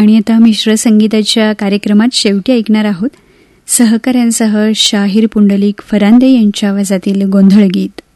आणि आता मिश्र संगीताच्या कार्यक्रमात शेवटी ऐकणार आहोत सहकाऱ्यांसह शाहीर पुंडलिक फरांदे यांच्या आवाजातील गोंधळ गीत.